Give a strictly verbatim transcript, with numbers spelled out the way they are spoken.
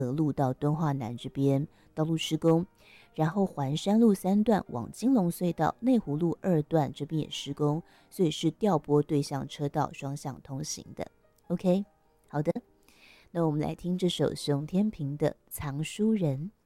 路到敦化南这边道路施工，然后环山路三段往金龙隧道内湖路二段这边也施工，所以是调拨对向车道双向通行的。 OK， 好的，那我们来听这首熊天平的藏书人。